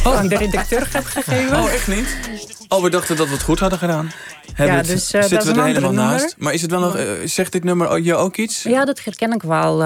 aan de redacteur heb gegeven. Oh, echt niet? Oh, we dachten dat we het goed hadden gedaan. Zitten we er helemaal naast? Maar is het wel nog? Zegt dit nummer je ook iets? Ja, dat herken ik wel.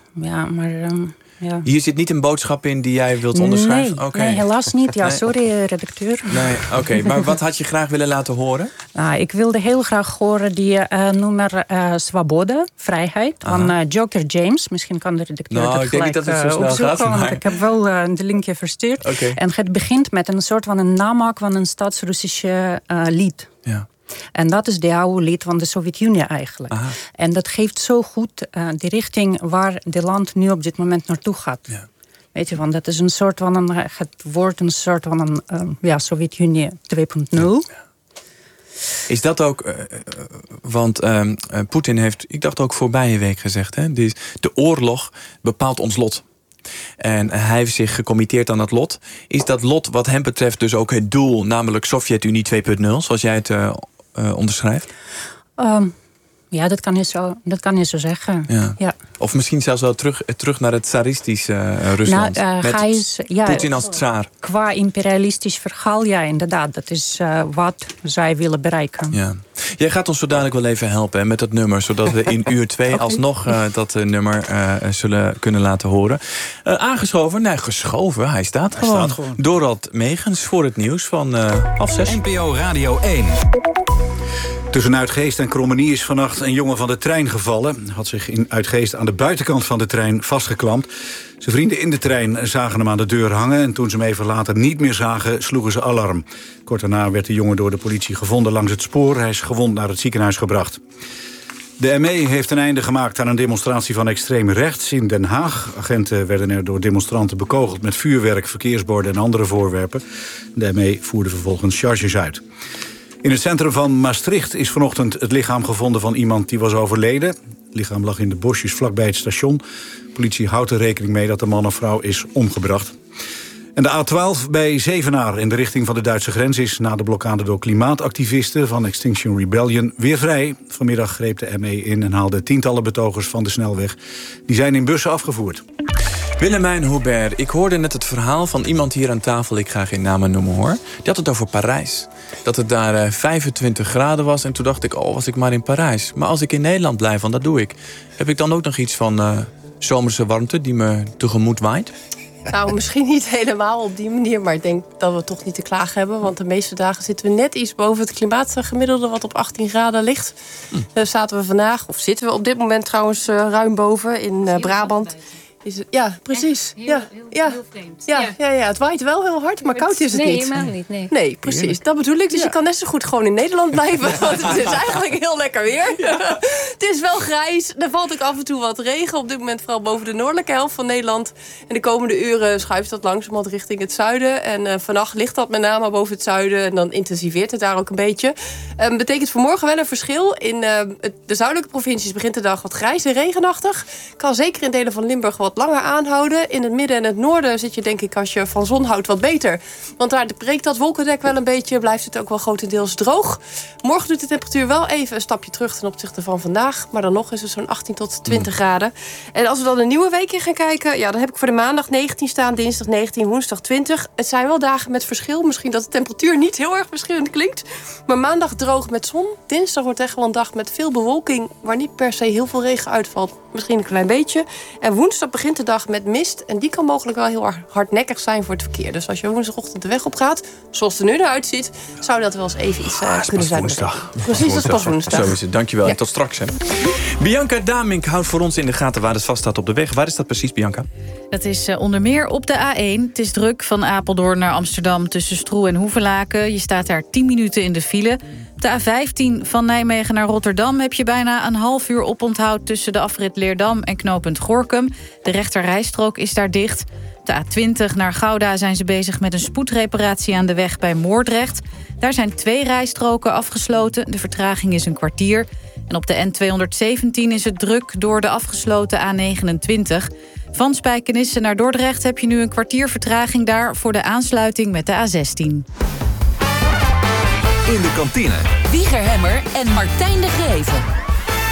Ja. Hier zit niet een boodschap in die jij wilt onderschrijven? Nee, helaas niet. Ja, sorry, redacteur. Nee, oké. Maar wat had je graag willen laten horen? Ik wilde heel graag horen die nummer Svoboda, Vrijheid, van Joker James. Misschien kan de redacteur dat ik denk niet dat het zo snel gaat. Want ik heb wel de linkje verstuurd. Okay. En het begint met een soort van een namaak van een Staats-Russische lied. Ja. En dat is de oude lied van de Sovjet-Unie eigenlijk. Aha. En dat geeft zo goed de richting waar het land nu op dit moment naartoe gaat. Ja. Weet je, want dat is een soort van het wordt een soort van een Sovjet-Unie 2.0. Ja. Is dat ook, want Poetin heeft, ik dacht ook voorbije week gezegd, hè, de oorlog bepaalt ons lot. En hij heeft zich gecommitteerd aan dat lot. Is dat lot wat hem betreft dus ook het doel, namelijk Sovjet-Unie 2.0, zoals jij het onderschrijft? Ja, dat kan je zo zeggen. Ja. Of misschien zelfs wel terug naar het tsaristische Rusland. Met Poetin als tsaar. Qua imperialistisch verhaal, ja, inderdaad. Dat is wat zij willen bereiken. Ja. Jij gaat ons zo dadelijk wel even helpen met dat nummer, zodat we in uur 2 alsnog dat nummer zullen kunnen laten horen. Geschoven, hij staat gewoon. Dorald Megens voor het nieuws van 5:30. NPO Radio 1. Tussen Uitgeest en Krommenie is vannacht een jongen van de trein gevallen. Had zich in Uitgeest aan de buitenkant van de trein vastgeklampt. Zijn vrienden in de trein zagen hem aan de deur hangen, en toen ze hem even later niet meer zagen, sloegen ze alarm. Kort daarna werd de jongen door de politie gevonden langs het spoor. Hij is gewond naar het ziekenhuis gebracht. De ME heeft een einde gemaakt aan een demonstratie van extreem rechts in Den Haag. Agenten werden er door demonstranten bekogeld met vuurwerk, verkeersborden en andere voorwerpen. De ME voerde vervolgens charges uit. In het centrum van Maastricht is vanochtend het lichaam gevonden van iemand die was overleden. Het lichaam lag in de bosjes vlakbij het station. Politie houdt er rekening mee dat de man of vrouw is omgebracht. En de A12 bij Zevenaar in de richting van de Duitse grens is na de blokkade door klimaatactivisten van Extinction Rebellion weer vrij. Vanmiddag greep de ME in en haalde tientallen betogers van de snelweg. Die zijn in bussen afgevoerd. Willemijn Hubert, ik hoorde net het verhaal van iemand hier aan tafel, ik ga geen namen noemen hoor. Die had het over Parijs. Dat het daar 25 graden was en toen dacht ik, was ik maar in Parijs. Maar als ik in Nederland blijf, want dat doe ik, heb ik dan ook nog iets van zomerse warmte die me tegemoet waait? Nou, misschien niet helemaal op die manier, maar ik denk dat we toch niet te klagen hebben. Want de meeste dagen zitten we net iets boven het klimaatgemiddelde, wat op 18 graden ligt. Zaten we vandaag, of zitten we op dit moment trouwens ruim boven in Brabant. Ja, precies. Heel vreemd. Ja, het waait wel heel hard, maar koud is het niet. Nee, helemaal niet. Nee, precies. Dat bedoel ik. Dus je kan net zo goed gewoon in Nederland blijven. Want het is eigenlijk heel lekker weer. Ja. Het is wel grijs. Er valt ook af en toe wat regen. Op dit moment vooral boven de noordelijke helft van Nederland. En de komende uren schuift dat langzamerhand richting het zuiden. En vannacht ligt dat met name boven het zuiden. En dan intensiveert het daar ook een beetje. Betekent voor morgen wel een verschil. In de zuidelijke provincies begint de dag wat grijs en regenachtig. Kan zeker in delen van Limburg wat langer aanhouden. In het midden en het noorden zit je denk ik, als je van zon houdt, wat beter. Want daar breekt dat wolkendek wel een beetje. Blijft het ook wel grotendeels droog. Morgen doet de temperatuur wel even een stapje terug ten opzichte van vandaag. Maar dan nog is het zo'n 18 tot 20 graden. En als we dan een nieuwe week in gaan kijken, dan heb ik voor de maandag 19 staan, dinsdag 19, woensdag 20. Het zijn wel dagen met verschil. Misschien dat de temperatuur niet heel erg verschillend klinkt. Maar maandag droog met zon. Dinsdag wordt echt wel een dag met veel bewolking, waar niet per se heel veel regen uitvalt. Misschien een klein beetje. En woensdag begint de dag met mist. En die kan mogelijk wel heel hardnekkig zijn voor het verkeer. Dus als je woensdagochtend de weg op gaat, zoals het er nu naar uitziet, zou dat wel eens even iets kunnen zijn. Woensdag. Precies, dat is pas woensdag. Zo is het. Dankjewel. En tot straks. Hè. Bianca Damink houdt voor ons in de gaten waar het vast staat op de weg. Waar is dat precies, Bianca? Dat is onder meer op de A1. Het is druk van Apeldoorn naar Amsterdam tussen Stroe en Hoevelaken. Je staat daar 10 minuten in de file. Op de A15 van Nijmegen naar Rotterdam heb je bijna een half uur oponthoud tussen de afrit Leerdam en knooppunt Gorinchem. De rechterrijstrook is daar dicht. Op de A20 naar Gouda zijn ze bezig met een spoedreparatie aan de weg bij Moordrecht. Daar zijn 2 rijstroken afgesloten. De vertraging is een kwartier. En op de N217 is het druk door de afgesloten A29. Van Spijkenisse naar Dordrecht heb je nu een kwartier vertraging daar voor de aansluiting met de A16. In de kantine. Wieger Hemmer en Martijn de Greven.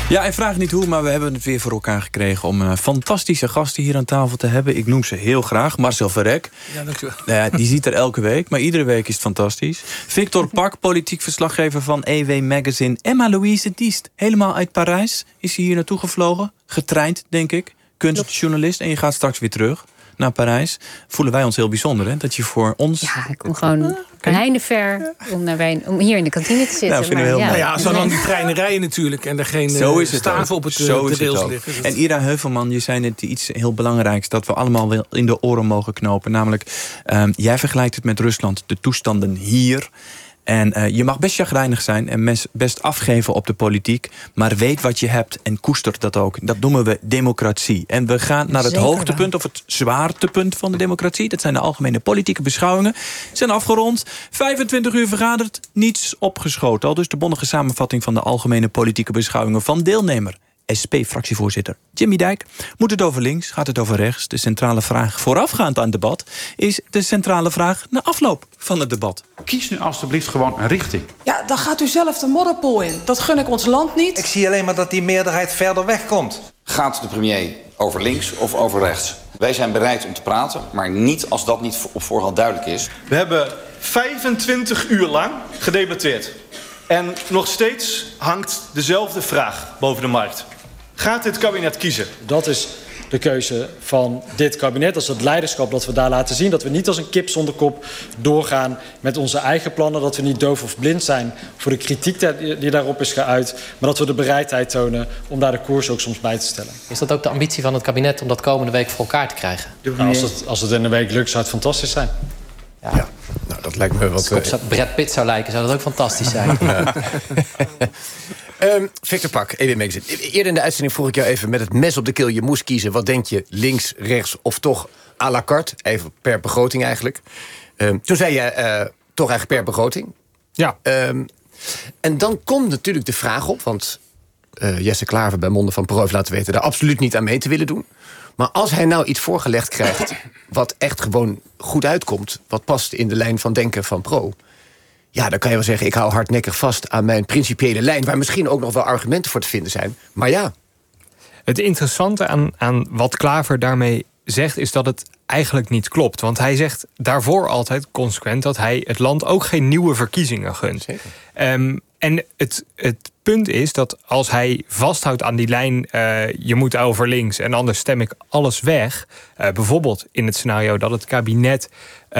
Ja, en vraag niet hoe, maar we hebben het weer voor elkaar gekregen om fantastische gasten hier aan tafel te hebben. Ik noem ze heel graag. Marcel Verrek. Ja, dankjewel. Die ziet er elke week, maar iedere week is het fantastisch. Victor Pak, politiek verslaggever van EW Magazine. Emma-Louise Diest, helemaal uit Parijs. Is hij hier naartoe gevlogen? Getraind, denk ik. Kunstjournalist. En je gaat straks weer terug naar Parijs. Voelen wij ons heel bijzonder, hè? Dat je voor ons... Ja, ik kom gewoon heinever om hier in de kantine te zitten. Nou, vinden we heel mooi. Ja, zolang die treinen rijden natuurlijk en er geen staven op de rails liggen. En Ira Heuvelman, je zei net iets heel belangrijks dat we allemaal wel in de oren mogen knopen. Namelijk, jij vergelijkt het met Rusland, de toestanden hier. En je mag best chagrijnig zijn en best afgeven op de politiek. Maar weet wat je hebt en koester dat ook. Dat noemen we democratie. En we gaan naar het hoogtepunt of het zwaartepunt van de democratie. Dat zijn de algemene politieke beschouwingen. Zijn afgerond. 25 uur vergaderd. Niets opgeschoten. Al dus de bondige samenvatting van de algemene politieke beschouwingen van deelnemer. SP-fractievoorzitter Jimmy Dijk. Moet het over links? Gaat het over rechts? De centrale vraag voorafgaand aan het debat is de centrale vraag na afloop van het debat. Kies nu alstublieft gewoon een richting. Ja, dan gaat u zelf de modderpoel in. Dat gun ik ons land niet. Ik zie alleen maar dat die meerderheid verder wegkomt. Gaat de premier over links of over rechts? Wij zijn bereid om te praten, maar niet als dat niet op voorhand duidelijk is. We hebben 25 uur lang gedebatteerd. En nog steeds hangt dezelfde vraag boven de markt. Gaat dit kabinet kiezen? Dat is de keuze van dit kabinet. Dat is het leiderschap dat we daar laten zien. Dat we niet als een kip zonder kop doorgaan met onze eigen plannen. Dat we niet doof of blind zijn voor de kritiek die daarop is geuit. Maar dat we de bereidheid tonen om daar de koers ook soms bij te stellen. Is dat ook de ambitie van het kabinet om dat komende week voor elkaar te krijgen? Nou, als het in een week lukt, zou het fantastisch zijn. Ja. Nou, dat lijkt me wat... Als het op Brad Pitt zou lijken, zou dat ook fantastisch zijn. Victor Pak, EW Magazine. Eerder in de uitzending vroeg ik jou even met het mes op de keel. Je moest kiezen, wat denk je, links, rechts of toch à la carte? Even per begroting eigenlijk. Toen zei je toch eigenlijk per begroting. Ja. En dan komt natuurlijk de vraag op, want Jesse Klaver bij monden van Pro heeft laten weten daar absoluut niet aan mee te willen doen. Maar als hij nou iets voorgelegd krijgt wat echt gewoon goed uitkomt, wat past in de lijn van denken van Pro, ja, dan kan je wel zeggen, ik hou hardnekkig vast aan mijn principiële lijn, waar misschien ook nog wel argumenten voor te vinden zijn. Maar ja. Het interessante aan wat Klaver daarmee zegt, is dat het eigenlijk niet klopt. Want hij zegt daarvoor altijd consequent dat hij het land ook geen nieuwe verkiezingen gunt. En het punt is dat als hij vasthoudt aan die lijn, je moet over links en anders stem ik alles weg. Bijvoorbeeld in het scenario dat het kabinet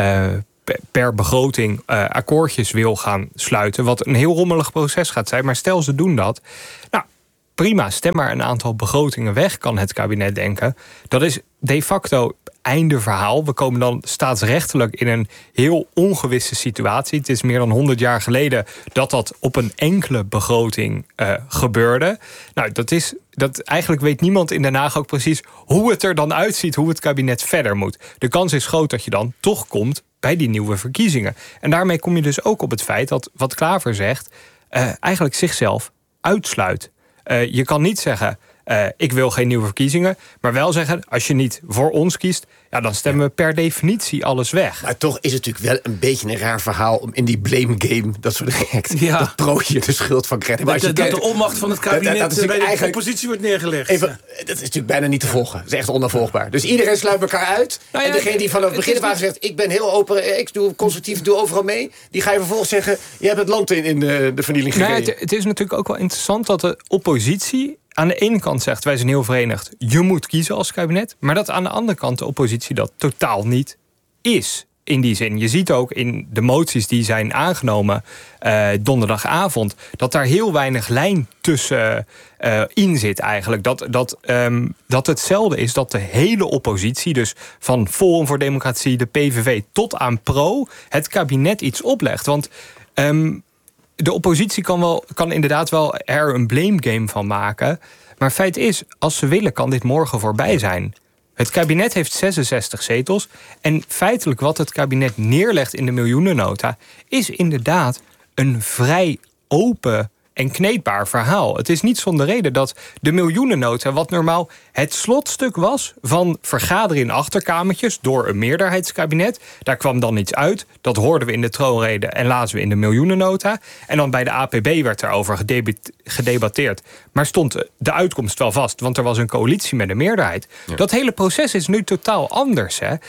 per begroting akkoordjes wil gaan sluiten, wat een heel rommelig proces gaat zijn. Maar stel ze doen dat, nou prima, stem maar een aantal begrotingen weg, kan het kabinet denken. Dat is de facto einde verhaal. We komen dan staatsrechtelijk in een heel ongewisse situatie. Het is meer dan 100 jaar geleden dat op een enkele begroting gebeurde. Nou, eigenlijk weet niemand in Den Haag ook precies hoe het er dan uitziet, hoe het kabinet verder moet. De kans is groot dat je dan toch komt bij die nieuwe verkiezingen. En daarmee kom je dus ook op het feit dat wat Klaver zegt eigenlijk zichzelf uitsluit. Je kan niet zeggen, ik wil geen nieuwe verkiezingen, maar wel zeggen, als je niet voor ons kiest, ja, dan stemmen we per definitie alles weg. Maar toch is het natuurlijk wel een beetje een raar verhaal om in die blame game, dat soort gek, dat Pro hier de schuld van krijgt. Maar dat kijkt, de onmacht van het kabinet bij de oppositie wordt neergelegd. Even, dat is natuurlijk bijna niet te volgen. Dat is echt onafvolgbaar. Dus iedereen sluit elkaar uit. Nou ja, en degene die vanaf het begin af zegt, ik ben heel open, ik doe constructief, doe overal mee, die ga je vervolgens zeggen, je hebt het land in de vernieling gereden. Het is natuurlijk ook wel interessant dat de oppositie aan de ene kant zegt, wij zijn heel verenigd, je moet kiezen als kabinet, maar dat aan de andere kant de oppositie dat totaal niet is. In die zin, je ziet ook in de moties die zijn aangenomen donderdagavond, dat daar heel weinig lijn tussen in zit eigenlijk. Dat hetzelfde is dat de hele oppositie, dus van Forum voor Democratie, de PVV tot aan Pro, het kabinet iets oplegt. Want de oppositie kan inderdaad wel er een blame game van maken. Maar feit is, als ze willen, kan dit morgen voorbij zijn. Het kabinet heeft 66 zetels. En feitelijk wat het kabinet neerlegt in de miljoenennota is inderdaad een vrij open en kneedbaar verhaal. Het is niet zonder reden dat de miljoenennota, wat normaal het slotstuk was van vergaderen in achterkamertjes door een meerderheidskabinet, daar kwam dan iets uit. Dat hoorden we in de troonrede en lazen we in de miljoenennota. En dan bij de APB werd daarover gedebatteerd. Maar stond de uitkomst wel vast, want er was een coalitie met een meerderheid. Ja. Dat hele proces is nu totaal anders. Hè?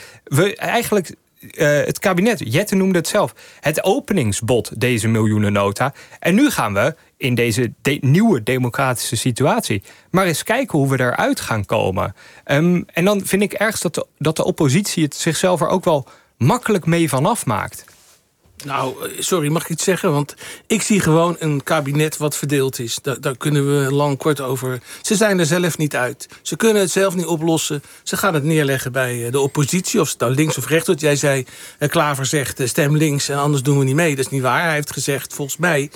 Het kabinet, Jette noemde het zelf, het openingsbod, deze miljoenennota. En nu gaan we in deze nieuwe democratische situatie maar eens kijken hoe we eruit gaan komen. En dan vind ik ergens dat de oppositie het zichzelf er ook wel makkelijk mee vanaf maakt. Nou, sorry, mag ik iets zeggen? Want ik zie gewoon een kabinet wat verdeeld is. Daar kunnen we lang kort over. Ze zijn er zelf niet uit. Ze kunnen het zelf niet oplossen. Ze gaan het neerleggen bij de oppositie. Of het nou links of rechts wordt. Jij zei, Klaver zegt stem links en anders doen we niet mee. Dat is niet waar. Hij heeft gezegd, volgens mij,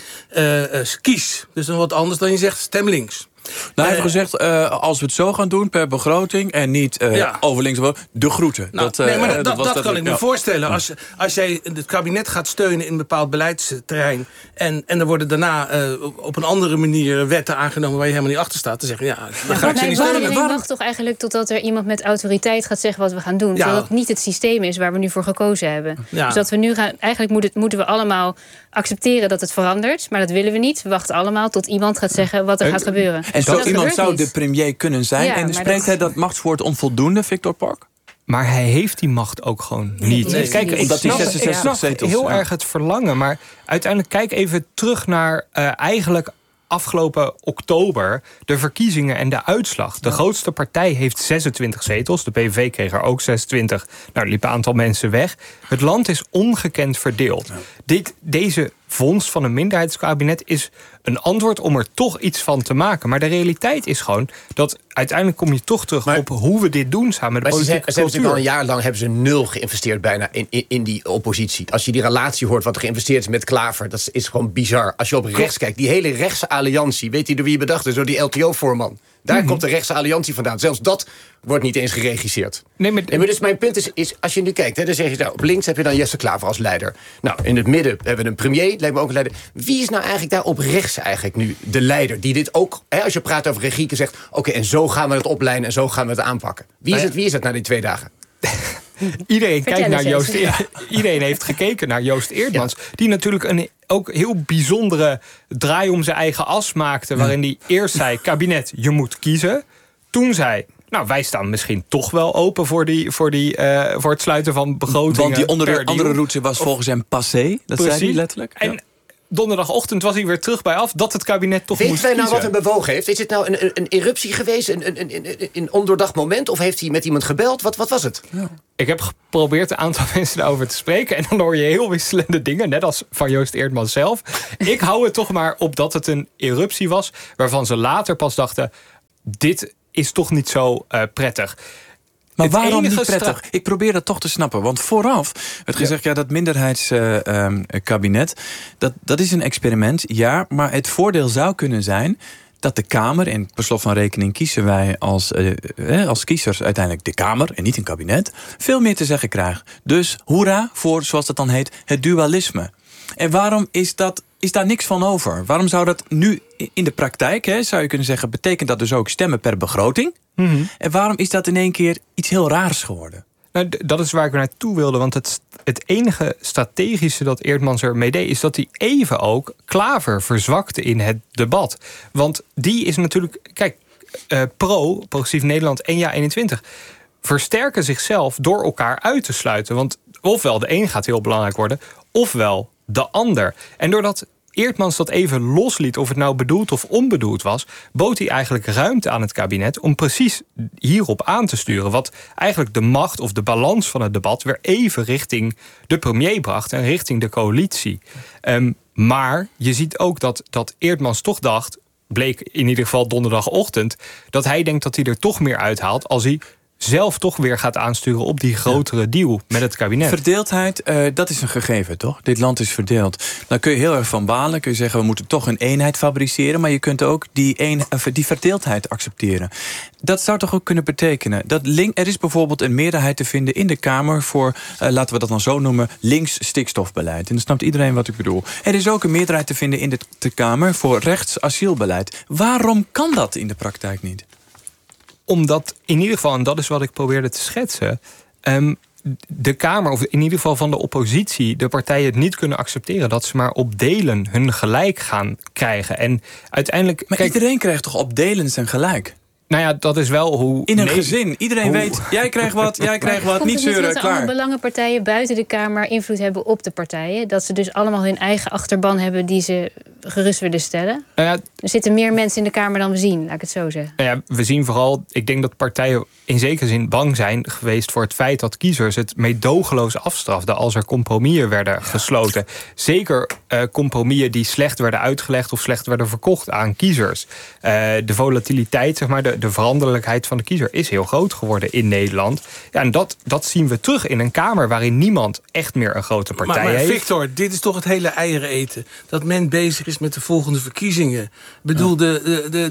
kies. Dus dan wat anders dan je zegt, stem links. Nou, hij heeft gezegd, als we het zo gaan doen per begroting en niet over links, de groeten. Nou, dat kan ik me voorstellen. Als jij het kabinet gaat steunen in een bepaald beleidsterrein en er worden daarna op een andere manier wetten aangenomen waar je helemaal niet achter staat, te zeggen, dan ga ik ze niet steunen. Ik wacht toch eigenlijk totdat er iemand met autoriteit gaat zeggen wat we gaan doen. Zodat het niet het systeem is waar we nu voor gekozen hebben. Ja. Dus dat we nu gaan, eigenlijk moeten we allemaal accepteren dat het verandert, maar dat willen we niet. We wachten allemaal tot iemand gaat zeggen wat er gaat gebeuren. En zo iemand zou de premier kunnen zijn. Ja, en spreekt hij dat machtswoord onvoldoende, Victor Park? Maar hij heeft die macht ook gewoon niet. Nee, kijk, ik snap heel erg het verlangen. Maar uiteindelijk kijk even terug naar eigenlijk afgelopen oktober de verkiezingen en de uitslag. De grootste partij heeft 26 zetels. De PVV kreeg er ook 26. Nou, er liep een aantal mensen weg. Het land is ongekend verdeeld. Deze vondst van een minderheidskabinet is een antwoord om er toch iets van te maken. Maar de realiteit is gewoon dat uiteindelijk kom je toch terug op hoe we dit doen samen met de politieke cultuur. Ze hebben natuurlijk al een jaar lang hebben ze 0 geïnvesteerd bijna in die oppositie. Als je die relatie hoort wat er geïnvesteerd is met Klaver, dat is gewoon bizar. Als je op rechts kijkt, die hele rechtse alliantie, weet je door wie je bedacht is? Door die LTO-voorman. Daar komt de rechtse alliantie vandaan. Zelfs dat wordt niet eens geregisseerd. Maar dus mijn punt is als je nu kijkt, dan zeg je, op links heb je dan Jesse Klaver als leider. Nou, in het midden hebben we een premier, lijkt me ook een leider. Wie is nou eigenlijk daar op rechts eigenlijk nu de leider? Die dit ook, als je praat over regie, zegt, oké, en zo gaan we het opleiden en zo gaan we het aanpakken. Wie is het na die 2 dagen? Iedereen heeft gekeken naar Joost Eerdmans. Ja. Die natuurlijk een ook heel bijzondere draai om zijn eigen as maakte. Waarin hij eerst zei, kabinet, je moet kiezen. Toen zei, nou, wij staan misschien toch wel open voor het sluiten van begrotingen. Want die andere route was volgens hem passé. Dat zei hij letterlijk. En donderdagochtend was hij weer terug bij af dat het kabinet toch moest kiezen. Weet wij nou wat hem bewogen heeft? Is het nou een eruptie geweest? Een ondoordacht moment? Of heeft hij met iemand gebeld? Wat was het? Ja. Ik heb geprobeerd een aantal mensen daarover te spreken. En dan hoor je heel wisselende dingen. Net als van Joost Eerdmans zelf. Ik hou het toch maar op dat het een eruptie was. Waarvan ze later pas dachten, dit is toch niet zo prettig. Maar waarom niet prettig? Ik probeer dat toch te snappen. Want vooraf werd gezegd, dat minderheidskabinet, dat is een experiment. Ja, maar het voordeel zou kunnen zijn dat de Kamer, en per slot van rekening kiezen wij als kiezers uiteindelijk de Kamer en niet een kabinet, veel meer te zeggen krijgt. Dus hoera voor, zoals dat dan heet, het dualisme. En waarom is daar niks van over? Waarom zou dat nu in de praktijk, zou je kunnen zeggen, betekent dat dus ook stemmen per begroting? Mm-hmm. En waarom is dat in één keer iets heel raars geworden? Nou, dat is waar ik naartoe wilde. Want het enige strategische dat Eerdmans ermee deed, is dat hij even ook Klaver verzwakte in het debat. Want die is natuurlijk, kijk, Progressief Nederland en JA21 versterken zichzelf door elkaar uit te sluiten. Want ofwel de een gaat heel belangrijk worden, ofwel de ander. En doordat Eerdmans dat even losliet, of het nou bedoeld of onbedoeld was, bood hij eigenlijk ruimte aan het kabinet om precies hierop aan te sturen. Wat eigenlijk de macht of de balans van het debat weer even richting de premier bracht en richting de coalitie. Maar je ziet ook dat Eerdmans toch dacht, bleek in ieder geval donderdagochtend, dat hij denkt dat hij er toch meer uithaalt als hij zelf toch weer gaat aansturen op die grotere deal met het kabinet. Verdeeldheid, dat is een gegeven, toch? Dit land is verdeeld. Dan kun je heel erg van balen. Kun je zeggen, we moeten toch een eenheid fabriceren. Maar je kunt ook die verdeeldheid accepteren. Dat zou toch ook kunnen betekenen dat er is bijvoorbeeld een meerderheid te vinden in de Kamer voor, laten we dat dan zo noemen, links stikstofbeleid. En dan snapt iedereen wat ik bedoel. Er is ook een meerderheid te vinden in de Kamer voor rechts asielbeleid. Waarom kan dat in de praktijk niet? Omdat in ieder geval, en dat is wat ik probeerde te schetsen, de Kamer, of in ieder geval van de oppositie, de partijen het niet kunnen accepteren dat ze maar op delen hun gelijk gaan krijgen. En uiteindelijk. Maar iedereen krijgt toch op delen zijn gelijk? Nou ja, dat is wel hoe. In een gezin. Iedereen weet, jij krijgt wat, niet zeuren, dat klaar. alle belangenpartijen buiten de Kamer invloed hebben op de partijen. Dat ze dus allemaal hun eigen achterban hebben die ze gerust willen stellen. Er zitten meer mensen in de Kamer dan we zien, laat ik het zo zeggen. Ja, we zien vooral, ik denk dat partijen in zekere zin bang zijn geweest voor het feit dat kiezers het meedogenloos afstraften als er compromissen werden gesloten. Zeker compromissen die slecht werden uitgelegd of slecht werden verkocht aan kiezers. De volatiliteit, zeg maar, de veranderlijkheid van de kiezer is heel groot geworden in Nederland. Ja, en dat zien we terug in een Kamer waarin niemand echt meer een grote partij heeft. Maar Victor, dit is toch het hele eieren eten. Dat men bezig is met de volgende verkiezingen. Ik bedoel, de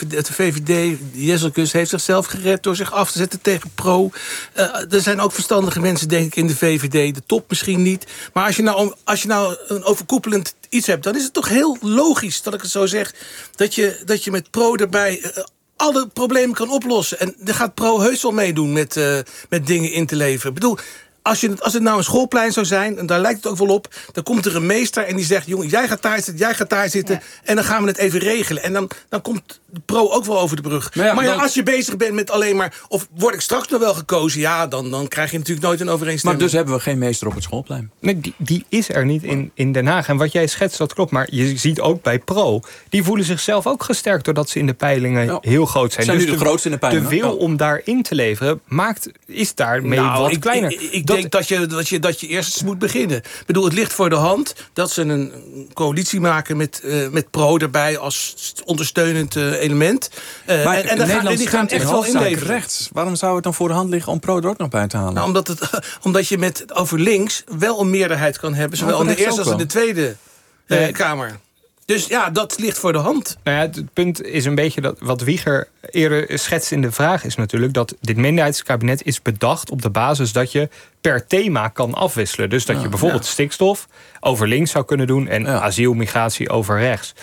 VVD, Jesselkus, heeft zichzelf gered door zich af te zetten tegen Pro. Er zijn ook verstandige mensen, denk ik, in de VVD. De top misschien niet. Maar als je nou een overkoepelend iets hebt, dan is het toch heel logisch, dat ik het zo zeg, dat je met Pro erbij alle problemen kan oplossen. En daar gaat Pro heus wel meedoen met dingen in te leveren. Ik bedoel, als het nou een schoolplein zou zijn, en daar lijkt het ook wel op, dan komt er een meester en die zegt, jongen, jij gaat daar zitten, en dan gaan we het even regelen. En dan komt de Pro ook wel over de brug. Maar als je bezig bent met alleen maar, of word ik straks nog wel gekozen, ja, dan krijg je natuurlijk nooit een overeenstemming. Maar dus hebben we geen meester op het schoolplein. Nee, die is er niet in Den Haag. En wat jij schetst, dat klopt. Maar je ziet ook bij Pro, die voelen zichzelf ook gesterkt doordat ze in de peilingen heel groot zijn. Zijn dus nu de grootste in de peilingen. De wil om daarin te leveren is daarmee wat kleiner. Ik denk dat je eerst moet beginnen. Ik bedoel, het ligt voor de hand dat ze een coalitie maken met Pro erbij als ondersteunend element. Maar en Nederland die gaan echt wel inleveren. Rechts. Waarom zou het dan voor de hand liggen om Pro er ook nog bij te halen? Nou, omdat je over links wel een meerderheid kan hebben, zowel in de Eerste als in de Tweede Kamer. Dus ja, dat ligt voor de hand. Nou ja, het punt is een beetje dat wat Wieger eerder schetst in de vraag is natuurlijk dat dit minderheidskabinet is bedacht op de basis dat je per thema kan afwisselen. Dus dat je bijvoorbeeld stikstof over links zou kunnen doen en asiel, migratie over rechts.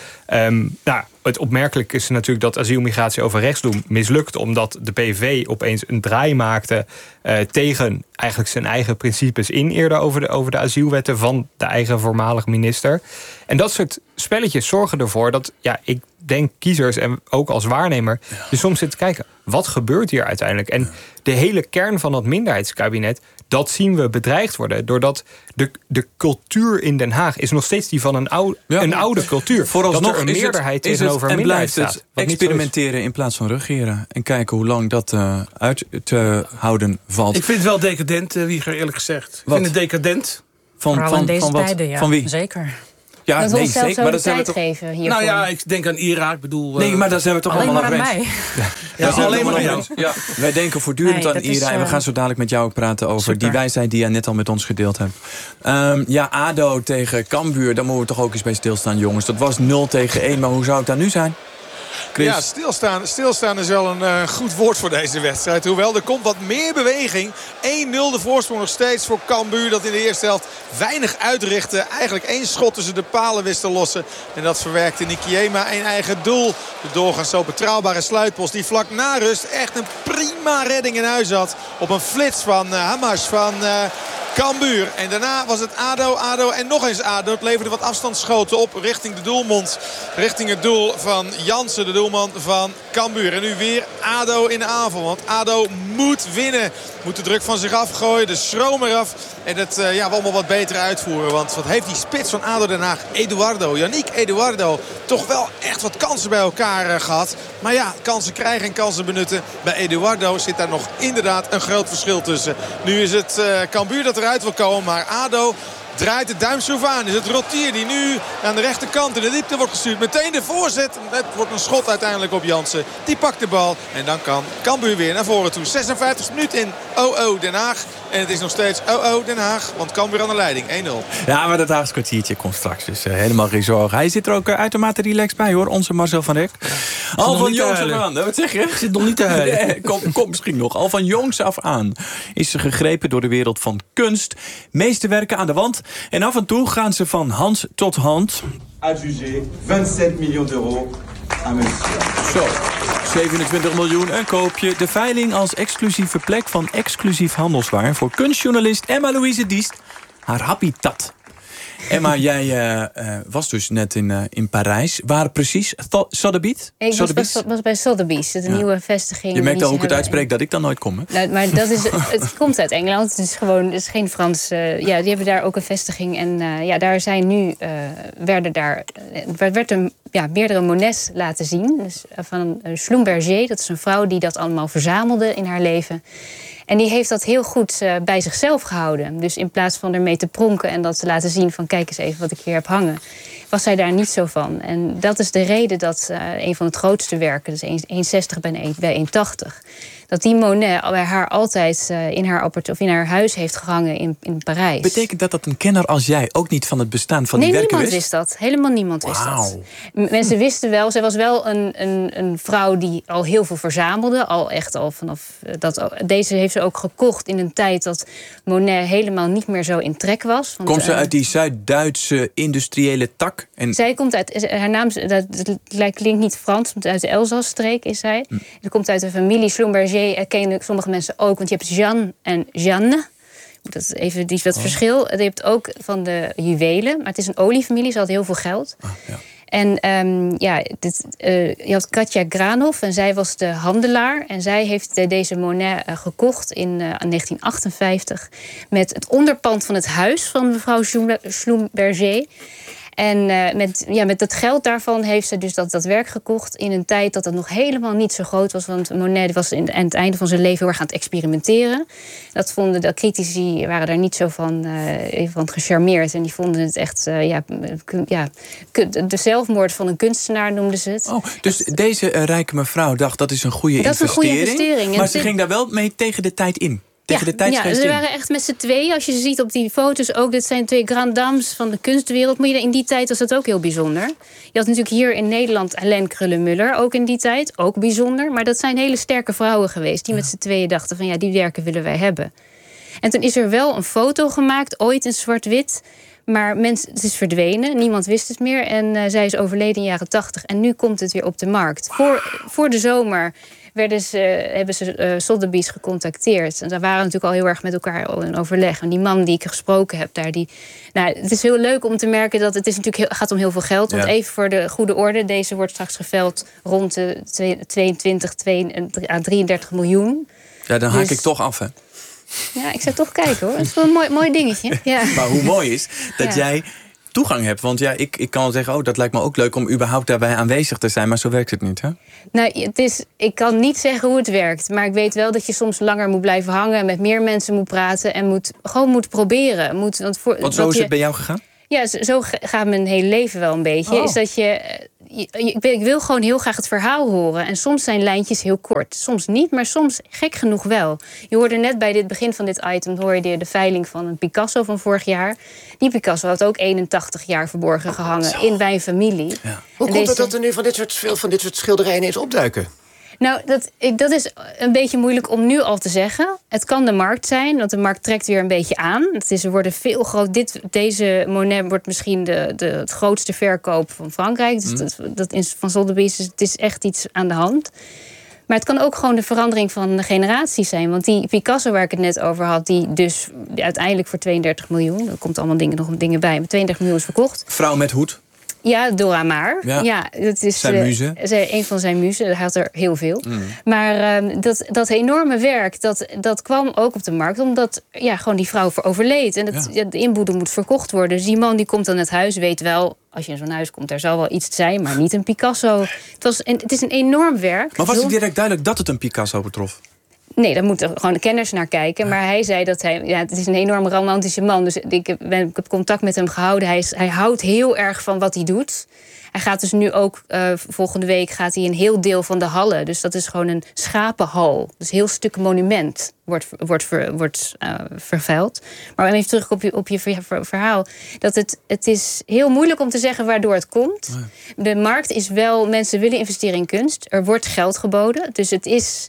Het opmerkelijke is natuurlijk dat asiel, migratie over rechts doen mislukt, omdat de PVV opeens een draai maakte tegen eigenlijk zijn eigen principes in eerder over de asielwetten van de eigen voormalig minister. En dat soort spelletjes zorgen ervoor dat, ik denk kiezers en ook als waarnemer, je soms zit te kijken, wat gebeurt hier uiteindelijk? En de hele kern van dat minderheidskabinet, dat zien we bedreigd worden, doordat de cultuur in Den Haag is nog steeds die van een oude cultuur. Vooralsnog dat er een meerderheid tegenover een minderheid staat. Het experimenteren in plaats van regeren en kijken hoe lang dat uit te houden valt. Ik vind het wel decadent, Wieger, eerlijk gezegd. Ik vind het decadent. Van deze tijden, ja. Van wie? Zeker. Ja, dat nee, zeker. Maar dat tijd geven hiervoor. Nou ja, ik denk aan Irak. Bedoel, nee, maar daar zijn we toch allemaal aan mij. Alleen maar aan jou. Ja. Wij denken voortdurend aan Irak. En we gaan zo dadelijk met jou ook praten over die wijsheid die jij net al met ons gedeeld hebt. ADO tegen Cambuur, daar moeten we toch ook eens bij stilstaan, jongens. Dat was 0-1, maar hoe zou het dan nu zijn? Chris? Ja, stilstaan is wel een goed woord voor deze wedstrijd. Hoewel, er komt wat meer beweging. 1-0 de voorsprong nog steeds voor Cambuur. Dat in de eerste helft weinig uitrichtte. Eigenlijk 1 schot tussen de palen wist te lossen. En dat verwerkte Nikiema een eigen doel. De doorgaans zo betrouwbare sluitpost die vlak na rust echt een prima redding in huis had. Op een flits van Hamas van Cambuur. En daarna was het ADO en nog eens ADO. Het leverde wat afstandsschoten op richting de doelmond. Richting het doel van Jansen, de doelman van Cambuur. En nu weer ADO in de aanval. Want ADO moet winnen. Moet de druk van zich afgooien. De schroom eraf. En het allemaal wat beter uitvoeren. Want wat heeft die spits van ADO Den Haag, Yannick Eduardo, toch wel echt wat kansen bij elkaar gehad. Maar ja, kansen krijgen en kansen benutten. Bij Eduardo zit daar nog inderdaad een groot verschil tussen. Nu is het Cambuur dat eruit wil komen. Maar ADO Draait de duimschroef aan. Is het Rottier die nu aan de rechterkant in de diepte wordt gestuurd. Meteen de voorzet. Het wordt een schot uiteindelijk op Jansen. Die pakt de bal. En dan kan Cambuur weer naar voren toe. 56 minuten in OO Den Haag. En het is nog steeds OO Den Haag. Want Cambuur aan de leiding. 1-0. Ja, maar dat Haagse kwartiertje komt straks. Dus helemaal geen zorgen. Hij zit er ook uitermate relaxed bij, hoor. Onze Marcel van Dijk. Al van jongs af aan. Wat zeg je? Ik zit nog niet te huilen. Kom misschien nog. Al van jongs af aan is ze gegrepen door de wereld van kunst. Meeste werken aan de wand. En af en toe gaan ze van hand tot hand. Adjugé 27 miljoen euro aan monsieur. Zo, 27 miljoen, een koopje. De veiling als exclusieve plek van exclusief handelswaar voor kunstjournalist Emma-Louise Diest. Haar habitat. Emma, jij was dus net in Parijs. Waar precies? Sotheby's? Ik was bij Sotheby's, de nieuwe vestiging. Je merkt al hoe ik het uitspreek dat ik dan nooit kom. Hè? Nou, maar dat is, het komt uit Engeland. Het is geen Frans. Die hebben daar ook een vestiging. En daar zijn nu werd meerdere Monets laten zien. Dus, van Schlumberger, dat is een vrouw die dat allemaal verzamelde in haar leven. En die heeft dat heel goed bij zichzelf gehouden. Dus in plaats van ermee te pronken en dat te laten zien van kijk eens even wat ik hier heb hangen, was zij daar niet zo van. En dat is de reden dat een van het grootste werken, dus 1,60 bij 1,80... dat die Monet bij haar altijd in haar huis heeft gehangen in Parijs. Betekent dat een kenner als jij ook niet van het bestaan van die werken wist? Nee, niemand wist dat. Helemaal niemand wist dat. Mensen wisten wel, zij was wel een vrouw die al heel veel verzamelde. Al vanaf deze heeft ze ook gekocht in een tijd dat Monet helemaal niet meer zo in trek was. Want, komt ze uit die Zuid-Duitse industriële tak? Zij komt uit, haar naam klinkt niet Frans, want uit de Elzasstreek is zij. Ze komt uit de familie Schlumberger. Kennen sommige mensen ook, want je hebt Jean en Jeanne. Dat is even wat verschil. Je hebt ook van de juwelen, maar het is een oliefamilie, ze had heel veel geld. En je had Katja Granhoff en zij was de handelaar. En zij heeft deze Monet gekocht in 1958 met het onderpand van het huis van mevrouw Schlumberger. En met dat geld daarvan heeft ze dus dat werk gekocht in een tijd dat het nog helemaal niet zo groot was. Want Monet was aan het einde van zijn leven heel erg aan het experimenteren. Dat vonden de critici, waren daar niet zo van gecharmeerd. En die vonden het echt, de zelfmoord van een kunstenaar noemden ze het. Oh, dus deze rijke mevrouw dacht dat is een goede investering. Dat is een goede investering. Maar ze ging daar wel mee tegen de tijd in. Ze waren echt met z'n tweeën. Als je ze ziet op die foto's ook, dit zijn twee grand dames van de kunstwereld. Maar in die tijd was dat ook heel bijzonder. Je had natuurlijk hier in Nederland Alain Krullenmuller, ook in die tijd. Ook bijzonder. Maar dat zijn hele sterke vrouwen geweest die met z'n tweeën dachten van die werken willen wij hebben. En toen is er wel een foto gemaakt, ooit in zwart-wit. Maar het is verdwenen, niemand wist het meer. En zij is overleden in de jaren 80. En nu komt het weer op de markt. Voor de zomer hebben ze Sotheby's gecontacteerd. En daar waren natuurlijk al heel erg met elkaar in overleg. En die man die ik gesproken heb daar, het is heel leuk om te merken dat het gaat om heel veel geld. Want even voor de goede orde, deze wordt straks geveld rond de 22 à 33 miljoen. Ja, dan haak ik toch af, hè? Ja, ik zou toch kijken, hoor. Het is wel een mooi dingetje. Ja. Maar hoe mooi is dat jij toegang hebt. Want ik kan wel zeggen, dat lijkt me ook leuk om überhaupt daarbij aanwezig te zijn. Maar zo werkt het niet, hè? Nou, ik kan niet zeggen hoe het werkt. Maar ik weet wel dat je soms langer moet blijven hangen, met meer mensen moet praten en moet proberen. Want zo is het bij jou gegaan? Ja, zo gaat mijn hele leven wel een beetje. Is dat ik wil gewoon heel graag het verhaal horen. En soms zijn lijntjes heel kort. Soms niet, maar soms gek genoeg wel. Je hoorde net bij het begin van dit item de veiling van een Picasso van vorig jaar. Die Picasso had ook 81 jaar verborgen gehangen in mijn familie. Ja. Hoe komt het dat er nu van dit soort schilderijen ineens opduiken? Nou, dat is een beetje moeilijk om nu al te zeggen. Het kan de markt zijn, want de markt trekt weer een beetje aan. Er worden veel groot. Deze Monet wordt misschien het grootste verkoop van Frankrijk. Dus van Sotheby's. Dus het is echt iets aan de hand. Maar het kan ook gewoon de verandering van de generatie zijn. Want die Picasso waar ik het net over had, die dus uiteindelijk voor 32 miljoen... er komt allemaal nog dingen bij, maar 32 miljoen is verkocht. Vrouw met hoed. Ja, Dora Maar. Ja, dat is zijn muze. Een van zijn muzen. Hij had er heel veel. Maar dat enorme werk, dat kwam ook op de markt omdat gewoon die vrouw overleed. En de inboedel moet verkocht worden. Dus die man die komt aan het huis, weet wel, als je in zo'n huis komt, daar zal wel iets zijn, maar niet een Picasso. Het is een enorm werk. Maar was het direct duidelijk dat het een Picasso betrof? Nee, daar moeten gewoon de kenners naar kijken. Maar hij zei dat het is een enorm romantische man. Dus ik heb contact met hem gehouden. Hij houdt heel erg van wat hij doet. Hij gaat dus nu ook, volgende week gaat hij een heel deel van de hallen. Dus dat is gewoon een schapenhal. Dus een heel stuk monument wordt vervuild. Maar even terug op je verhaal. Dat het is heel moeilijk om te zeggen waardoor het komt. Ja. De markt is wel, mensen willen investeren in kunst. Er wordt geld geboden. Dus het is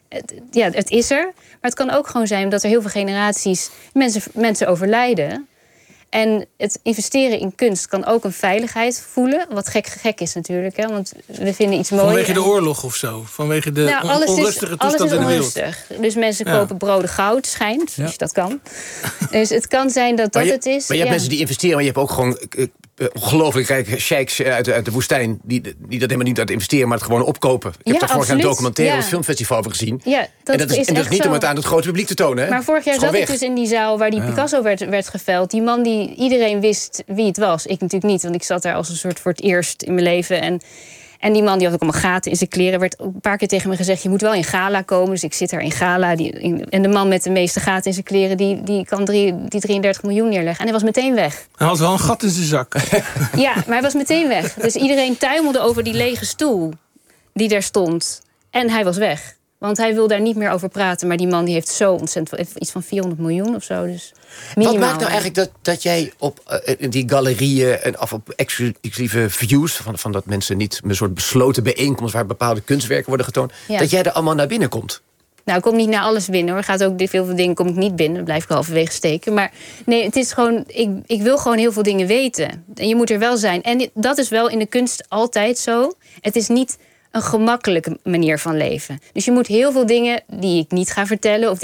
er. Maar het kan ook gewoon zijn dat er heel veel generaties mensen overlijden. En het investeren in kunst kan ook een veiligheid voelen. Wat gek is natuurlijk, hè, want we vinden iets moois. Vanwege de oorlog of zo? Vanwege de onrustige toestand in de wereld? Dus mensen kopen broden goud, schijnt. Ja. Dus dat kan. Dus het kan zijn dat het is. Maar je hebt mensen die investeren, maar je hebt ook gewoon ongelooflijk rijke sheiks uit de woestijn die dat helemaal niet uit investeren, maar het gewoon opkopen. Ik heb daar vorig jaar een documentaire op het filmfestival over gezien. Ja, dat is niet om het aan het grote publiek te tonen. Hè? Maar vorig jaar zat ik dus in die zaal waar die Picasso werd geveld. Die man die iedereen wist wie het was. Ik natuurlijk niet, want ik zat daar als een soort voor het eerst in mijn leven. En die man die had ook allemaal gaten in zijn kleren. Werd een paar keer tegen me gezegd, je moet wel in gala komen. Dus ik zit daar in gala. En de man met de meeste gaten in zijn kleren, die kan die 33 miljoen neerleggen. En hij was meteen weg. Hij had wel een gat in zijn zak. Ja, maar hij was meteen weg. Dus iedereen tuimelde over die lege stoel die daar stond. En hij was weg. Want hij wil daar niet meer over praten. Maar die man die heeft zo ontzettend iets van 400 miljoen of zo. Dus minimaal. Wat maakt nou eigenlijk dat jij op die galerieën of op exclusieve views van dat mensen niet een soort besloten bijeenkomst waar bepaalde kunstwerken worden getoond, dat jij er allemaal naar binnen komt? Nou, ik kom niet naar alles binnen, hoor. Gaat ook veel dingen kom ik niet binnen. Dan blijf ik halverwege steken. Maar nee, het is gewoon, ik wil gewoon heel veel dingen weten. En je moet er wel zijn. En dat is wel in de kunst altijd zo. Het is niet een gemakkelijke manier van leven. Dus je moet heel veel dingen die ik niet ga vertellen,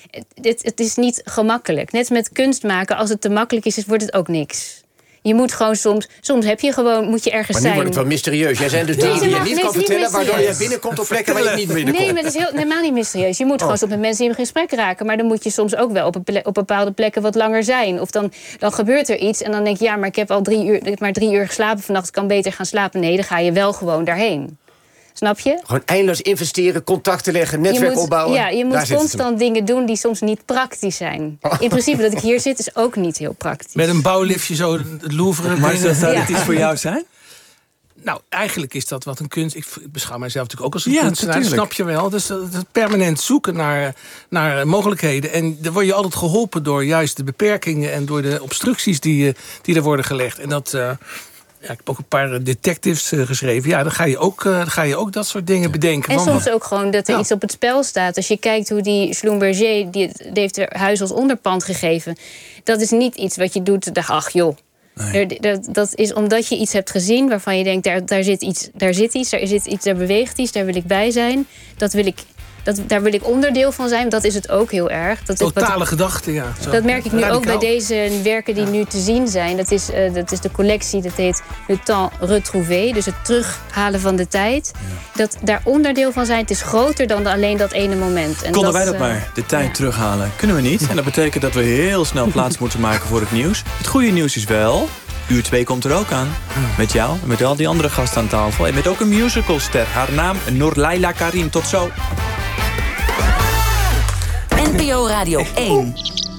het is niet gemakkelijk. Net met kunst maken, als het te makkelijk is, wordt het ook niks. Je moet gewoon soms heb je gewoon, moet je ergens zijn. Maar nu wordt het wel mysterieus. Jij zijn dus dingen die je niet kan vertellen, waardoor je binnenkomt op plekken waar je niet binnenkomt. Nee, maar het is helemaal niet mysterieus. Je moet gewoon soms met mensen in gesprek raken. Maar dan moet je soms ook wel op bepaalde plekken wat langer zijn. Of dan gebeurt er iets en dan denk je, maar ik heb al 3 uur geslapen vannacht, ik kan beter gaan slapen. Nee, dan ga je wel gewoon daarheen. Snap je? Gewoon eindeloos investeren, contacten leggen, netwerk opbouwen. Ja, je moet constant dingen doen die soms niet praktisch zijn. In principe dat ik hier zit is ook niet heel praktisch. Met een bouwliftje zo het Louvre. Maar zou dit iets voor jou zijn? Nou, eigenlijk is dat wat een kunst. Ik beschouw mijzelf natuurlijk ook als een kunstenaar. Dat snap je wel. Dus het permanent zoeken naar mogelijkheden. En dan word je altijd geholpen door juist de beperkingen en door de obstructies die er worden gelegd. En dat. Ik heb ook een paar detectives geschreven. Ja, dan ga je ook dat soort dingen bedenken. En soms ook gewoon dat er iets op het spel staat. Als je kijkt hoe die Schlumberger, die heeft er huis als onderpand gegeven. Dat is niet iets wat je doet, ach joh. Nee. Dat is omdat je iets hebt gezien waarvan je denkt, daar zit iets, daar beweegt iets, daar wil ik bij zijn. Daar wil ik onderdeel van zijn. Dat is het ook heel erg. Totale gedachte, ja. Zo. Dat merk ik nu ook bij deze werken die nu te zien zijn. Dat is de collectie, dat heet Le Temps Retrouvé. Dus het terughalen van de tijd. Dat daar onderdeel van zijn. Het is groter dan alleen dat ene moment. En Konden wij dat maar, de tijd terughalen? Kunnen we niet. En dat betekent dat we heel snel plaats moeten maken voor het nieuws. Het goede nieuws is wel, uur 2 komt er ook aan. Met jou en met al die andere gasten aan tafel. En met ook een musicalster. Haar naam Noorlaila Karim. Tot zo. NPO Radio 1.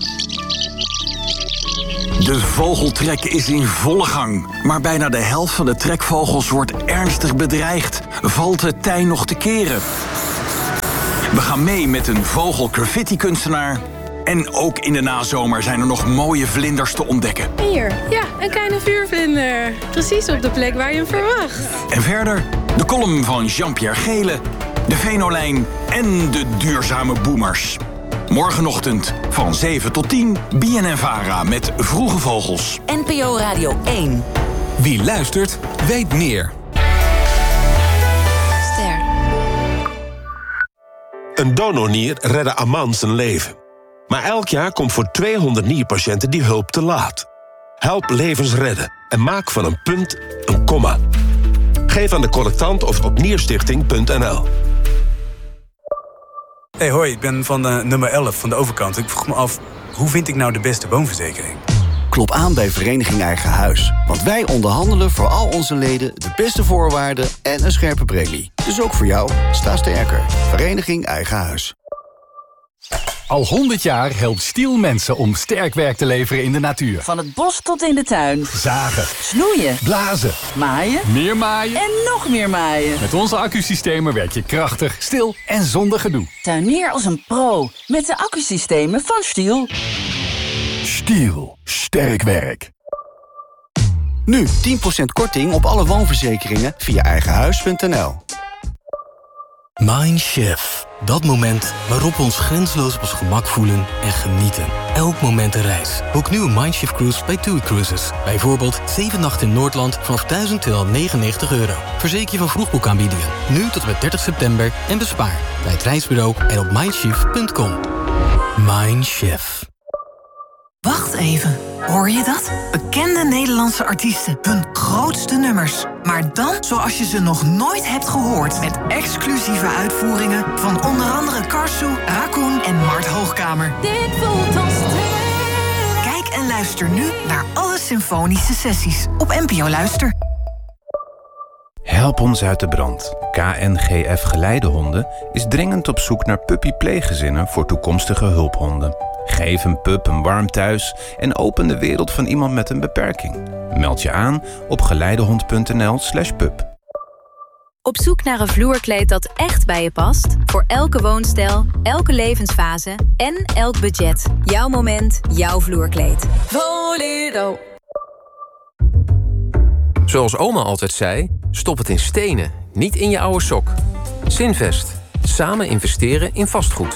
De vogeltrek is in volle gang. Maar bijna de helft van de trekvogels wordt ernstig bedreigd. Valt het tij nog te keren? We gaan mee met een vogelgraffiti-kunstenaar. En ook in de nazomer zijn er nog mooie vlinders te ontdekken. Hier, ja, een kleine vuurvlinder. Precies op de plek waar je hem verwacht. En verder de column van Jean-Pierre Gele, de Venolijn en de duurzame boomers. Morgenochtend van 7 tot 10, BNN-VARA met Vroege Vogels. NPO Radio 1. Wie luistert, weet meer. Ster. Een donornier redde Aman zijn leven. Maar elk jaar komt voor 200 nierpatiënten die hulp te laat. Help levens redden en maak van een punt een komma. Geef aan de collectant of op nierstichting.nl. Hey, hoi, ik ben van nummer 11 van de overkant. Ik vroeg me af, hoe vind ik nou de beste woonverzekering? Klop aan bij Vereniging Eigen Huis. Want wij onderhandelen voor al onze leden de beste voorwaarden en een scherpe premie. Dus ook voor jou, sta sterker. Vereniging Eigen Huis. Al 100 jaar helpt Stihl mensen om sterk werk te leveren in de natuur. Van het bos tot in de tuin. Zagen. Snoeien. Blazen. Maaien. Meer maaien. En nog meer maaien. Met onze accusystemen werk je krachtig, stil en zonder gedoe. Tuinier als een pro. Met de accusystemen van Stihl. Stihl. Sterk werk. Nu 10% korting op alle woonverzekeringen via eigenhuis.nl. Mindshift. Dat moment waarop we ons grenzeloos op ons gemak voelen en genieten. Elk moment een reis. Boek nu een Mindshift cruise bij TUI Cruises. Bijvoorbeeld 7 nachten in Noordland vanaf €1.299. Verzeker je van vroegboekaanbiedingen. Nu tot en met 30 september en bespaar. Bij het reisbureau en op mindshift.com. Mindshift. Wacht even, hoor je dat? Bekende Nederlandse artiesten, hun grootste nummers. Maar dan zoals je ze nog nooit hebt gehoord. Met exclusieve uitvoeringen van onder andere Karsu, Raccoon en Mart Hoogkamer. Dit voelt als Kijk en luister nu naar alle symfonische sessies op NPO Luister. Help ons uit de brand. KNGF Geleidehonden is dringend op zoek naar puppypleeggezinnen voor toekomstige hulphonden. Geef een pup een warm thuis en open de wereld van iemand met een beperking. Meld je aan op geleidehond.nl/pup. Op zoek naar een vloerkleed dat echt bij je past? Voor elke woonstijl, elke levensfase en elk budget. Jouw moment, jouw vloerkleed. Voledo. Zoals oma altijd zei, stop het in stenen, niet in je oude sok. Zinvest. Samen investeren in vastgoed.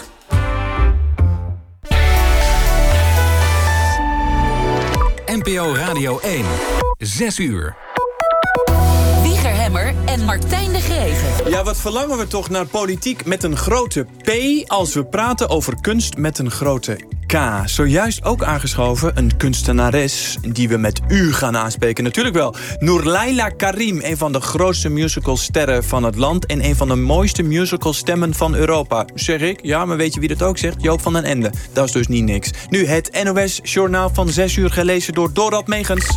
NPO Radio 1. 6 uur. Wieger Hemmer en Martijn de Greven. Ja, wat verlangen we toch naar politiek met een grote P... als we praten over kunst met een grote K. Zojuist ook aangeschoven een kunstenares die we met u gaan aanspreken. Natuurlijk wel. Noorlaila Karim, een van de grootste musicalsterren van het land... en een van de mooiste musicalstemmen van Europa. Zeg ik? Ja, maar weet je wie dat ook zegt? Joop van den Ende. Dat is dus niet niks. Nu het NOS-journaal van 6 uur gelezen door Dorald Megens.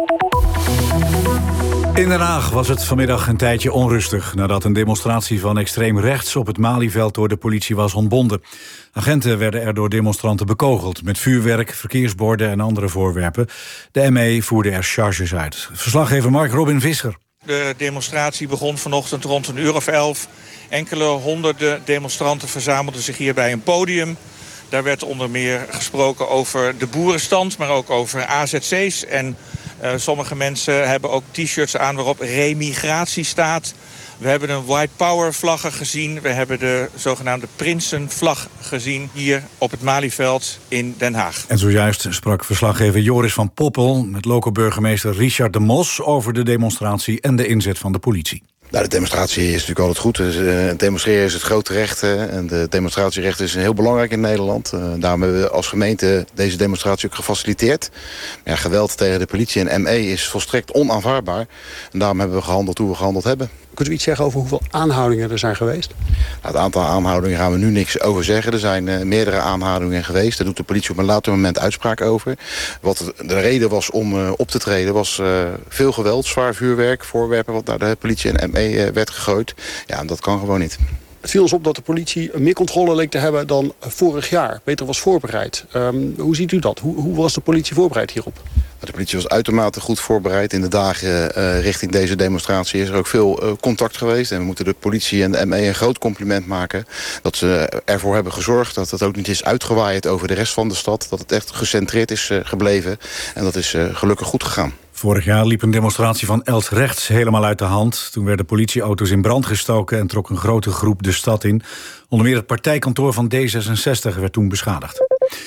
In Den Haag was het vanmiddag een tijdje onrustig... nadat een demonstratie van extreem rechts op het Malieveld door de politie was ontbonden. Agenten werden er door demonstranten bekogeld... met vuurwerk, verkeersborden en andere voorwerpen. De ME voerde er charges uit. Verslaggever Mark Robin Visser. De demonstratie begon vanochtend rond 11:00. Enkele honderden demonstranten verzamelden zich hier bij een podium. Daar werd onder meer gesproken over de boerenstand... maar ook over AZC's en... sommige mensen hebben ook t-shirts aan waarop remigratie staat. We hebben een White Power vlaggen gezien. We hebben de zogenaamde Prinsenvlag gezien hier op het Malieveld in Den Haag. En zojuist sprak verslaggever Joris van Poppel met loco-burgemeester Richard de Mos over de demonstratie en de inzet van de politie. Nou, de demonstratie is natuurlijk altijd goed. Dus, demonstreren is het grote recht. En de demonstratierecht is heel belangrijk in Nederland. Daarom hebben we als gemeente deze demonstratie ook gefaciliteerd. Ja, geweld tegen de politie en ME is volstrekt onaanvaardbaar. En daarom hebben we gehandeld hoe we gehandeld hebben. Kunt u iets zeggen over hoeveel aanhoudingen er zijn geweest? Nou, het aantal aanhoudingen gaan we nu niks over zeggen. Er zijn meerdere aanhoudingen geweest. Daar doet de politie op een later moment uitspraak over. Wat de reden was om op te treden was veel geweld, zwaar vuurwerk, voorwerpen wat naar de politie en ME werd gegooid. Ja, en dat kan gewoon niet. Het viel ons op dat de politie meer controle leek te hebben dan vorig jaar. Beter was voorbereid. Hoe ziet u dat? Hoe was de politie voorbereid hierop? De politie was uitermate goed voorbereid. In de dagen richting deze demonstratie is er ook veel contact geweest. En we moeten de politie en de ME een groot compliment maken. Dat ze ervoor hebben gezorgd dat het ook niet is uitgewaaid over de rest van de stad. Dat het echt gecentreerd is gebleven. En dat is gelukkig goed gegaan. Vorig jaar liep een demonstratie van Els Rechts helemaal uit de hand. Toen werden politieauto's in brand gestoken en trok een grote groep de stad in. Onder meer het partijkantoor van D66 werd toen beschadigd.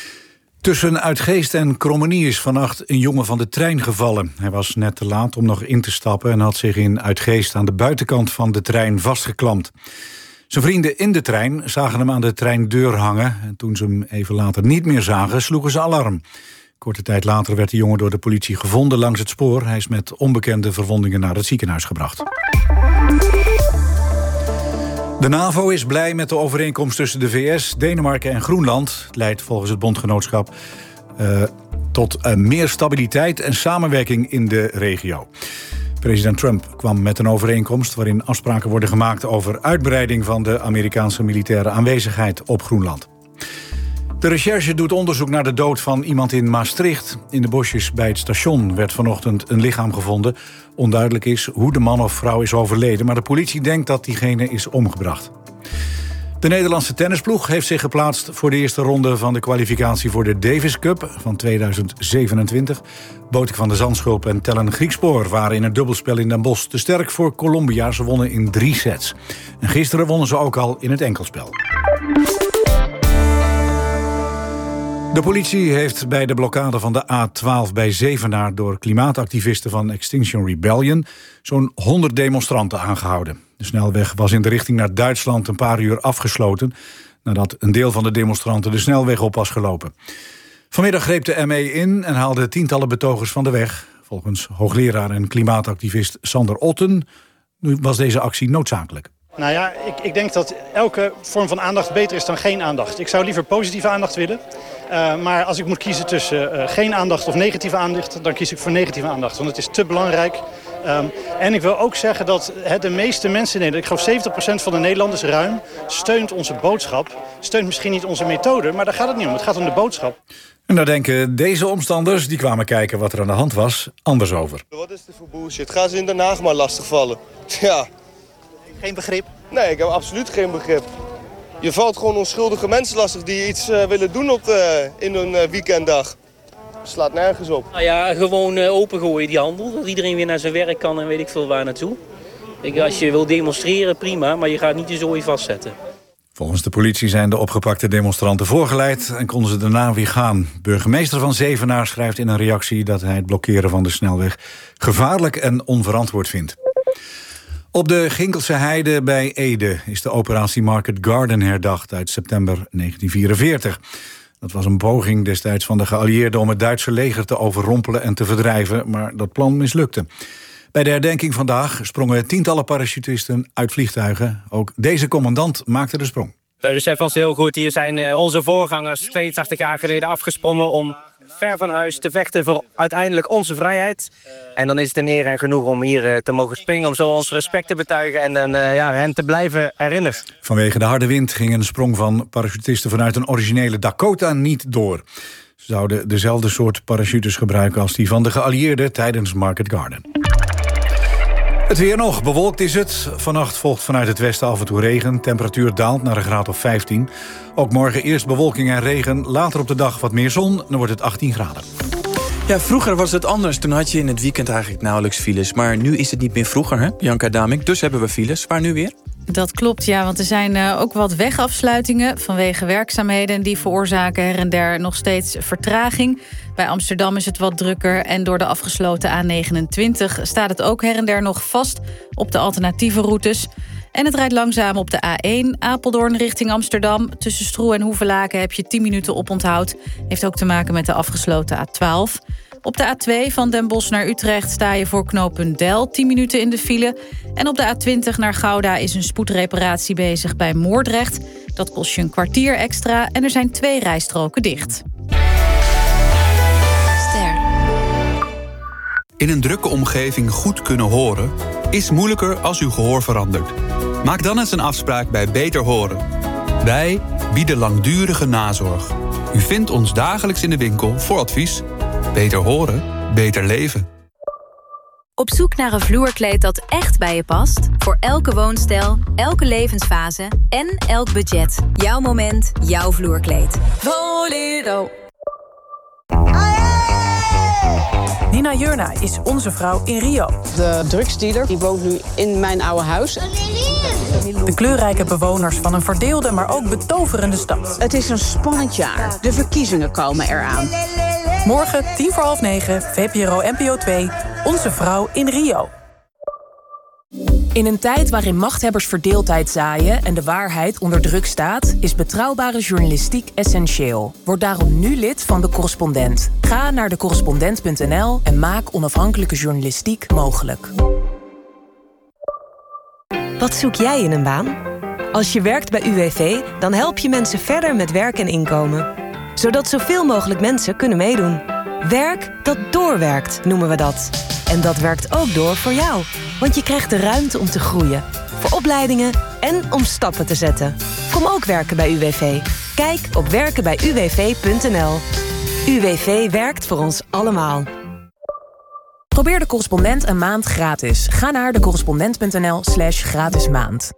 Tussen Uitgeest en Krommenie is vannacht een jongen van de trein gevallen. Hij was net te laat om nog in te stappen en had zich in Uitgeest aan de buitenkant van de trein vastgeklampt. Zijn vrienden in de trein zagen hem aan de treindeur hangen. En toen ze hem even later niet meer zagen, sloegen ze alarm. Korte tijd later werd de jongen door de politie gevonden langs het spoor. Hij is met onbekende verwondingen naar het ziekenhuis gebracht. De NAVO is blij met de overeenkomst tussen de VS, Denemarken en Groenland. Het leidt volgens het bondgenootschap tot meer stabiliteit en samenwerking in de regio. President Trump kwam met een overeenkomst waarin afspraken worden gemaakt over uitbreiding van de Amerikaanse militaire aanwezigheid op Groenland. De recherche doet onderzoek naar de dood van iemand in Maastricht. In de bosjes bij het station werd vanochtend een lichaam gevonden. Onduidelijk is hoe de man of vrouw is overleden, maar de politie denkt dat diegene is omgebracht. De Nederlandse tennisploeg heeft zich geplaatst voor de eerste ronde van de kwalificatie voor de Davis Cup van 2027. Botik van der Zandschulp en Tellen Griekspoor waren in het dubbelspel in Den Bosch te sterk voor Colombia. Ze wonnen in 3 sets. En gisteren wonnen ze ook al in het enkelspel. De politie heeft bij de blokkade van de A12 bij Zevenaar door klimaatactivisten van Extinction Rebellion zo'n 100 demonstranten aangehouden. De snelweg was in de richting naar Duitsland een paar uur afgesloten nadat een deel van de demonstranten de snelweg op was gelopen. Vanmiddag greep de ME in en haalde tientallen betogers van de weg. Volgens hoogleraar en klimaatactivist Sander Otten was deze actie noodzakelijk. Nou ja, ik denk dat elke vorm van aandacht beter is dan geen aandacht. Ik zou liever positieve aandacht willen. Maar als ik moet kiezen tussen geen aandacht of negatieve aandacht, dan kies ik voor negatieve aandacht. Want het is te belangrijk. En ik wil ook zeggen dat de meeste mensen in Nederland, ik geloof 70% van de Nederlanders ruim, steunt onze boodschap. Steunt misschien niet onze methode, maar daar gaat het niet om. Het gaat om de boodschap. En daar denken deze omstanders, die kwamen kijken wat er aan de hand was, anders over. Wat is dit voor bullshit? Gaan ze in Den Haag maar lastigvallen? Ja. Geen begrip? Nee, ik heb absoluut geen begrip. Je valt gewoon onschuldige mensen lastig die iets willen doen in een weekenddag. Slaat nergens op. Nou ja, gewoon opengooien die handel. Dat iedereen weer naar zijn werk kan en weet ik veel waar naartoe. Als je wil demonstreren, prima, maar je gaat niet je zooi vastzetten. Volgens de politie zijn de opgepakte demonstranten voorgeleid en konden ze daarna weer gaan. Burgemeester van Zevenaar schrijft in een reactie dat hij het blokkeren van de snelweg gevaarlijk en onverantwoord vindt. Op de Ginkelse Heide bij Ede is de operatie Market Garden herdacht uit september 1944. Dat was een poging destijds van de geallieerden om het Duitse leger te overrompelen en te verdrijven, maar dat plan mislukte. Bij de herdenking vandaag sprongen tientallen parachutisten uit vliegtuigen. Ook deze commandant maakte de sprong. Dus het was heel goed. Hier zijn onze voorgangers 82 jaar geleden afgesprongen om ver van huis te vechten voor uiteindelijk onze vrijheid. En dan is het een eer en genoeg om hier te mogen springen, om zo ons respect te betuigen en hen te blijven herinneren. Vanwege de harde wind ging een sprong van parachutisten vanuit een originele Dakota niet door. Ze zouden dezelfde soort parachutes gebruiken als die van de geallieerden tijdens Market Garden. Het weer nog. Bewolkt is het. Vannacht volgt vanuit het westen af en toe regen. Temperatuur daalt naar een graad of 15. Ook morgen eerst bewolking en regen. Later op de dag wat meer zon. Dan wordt het 18 graden. Ja, vroeger was het anders. Toen had je in het weekend eigenlijk nauwelijks files. Maar nu is het niet meer vroeger, hè, Bianca Damink. Dus hebben we files. Waar nu weer? Dat klopt, ja, want er zijn ook wat wegafsluitingen vanwege werkzaamheden. Die veroorzaken her en der nog steeds vertraging. Bij Amsterdam is het wat drukker en door de afgesloten A29 staat het ook her en der nog vast op de alternatieve routes. En het rijdt langzaam op de A1 Apeldoorn richting Amsterdam. Tussen Stroe en Hoevelaken heb je 10 minuten oponthoud. Heeft ook te maken met de afgesloten A12. Op de A2 van Den Bosch naar Utrecht sta je voor knooppunt Del 10 minuten in de file. En op de A20 naar Gouda is een spoedreparatie bezig bij Moordrecht. Dat kost je een kwartier extra en er zijn 2 rijstroken dicht. In een drukke omgeving goed kunnen horen is moeilijker als uw gehoor verandert. Maak dan eens een afspraak bij Beter Horen. Wij bieden langdurige nazorg. U vindt ons dagelijks in de winkel voor advies. Beter horen, beter leven. Op zoek naar een vloerkleed dat echt bij je past? Voor elke woonstijl, elke levensfase en elk budget. Jouw moment, jouw vloerkleed. Volero. Nina Jurna is onze vrouw in Rio. De drugsdealer die woont nu in mijn oude huis. De kleurrijke bewoners van een verdeelde, maar ook betoverende stad. Het is een spannend jaar. De verkiezingen komen eraan. Morgen 9:10, VPRO NPO 2, onze vrouw in Rio. In een tijd waarin machthebbers verdeeldheid zaaien en de waarheid onder druk staat, is betrouwbare journalistiek essentieel. Word daarom nu lid van De Correspondent. Ga naar decorrespondent.nl en maak onafhankelijke journalistiek mogelijk. Wat zoek jij in een baan? Als je werkt bij UWV, dan help je mensen verder met werk en inkomen. Zodat zoveel mogelijk mensen kunnen meedoen. Werk dat doorwerkt, noemen we dat. En dat werkt ook door voor jou. Want je krijgt de ruimte om te groeien. Voor opleidingen en om stappen te zetten. Kom ook werken bij UWV. Kijk op werkenbijuwv.nl. UWV werkt voor ons allemaal. Probeer De Correspondent een maand gratis. Ga naar decorrespondent.nl/gratis maand.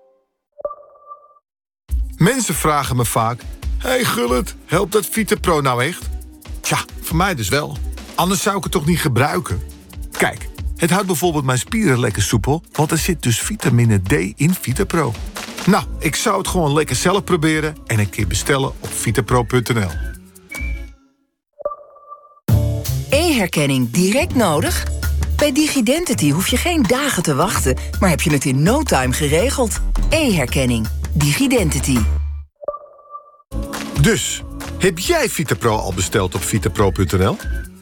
Mensen vragen me vaak... Hey Gullit, helpt dat VitaPro nou echt? Tja, voor mij dus wel. Anders zou ik het toch niet gebruiken? Kijk, het houdt bijvoorbeeld mijn spieren lekker soepel... want er zit dus vitamine D in VitaPro. Nou, ik zou het gewoon lekker zelf proberen... en een keer bestellen op vitapro.nl. E-herkenning direct nodig? Bij Digidentity hoef je geen dagen te wachten... maar heb je het in no time geregeld. E-herkenning. Digidentity. Dus, heb jij VitaPro al besteld op vitapro.nl?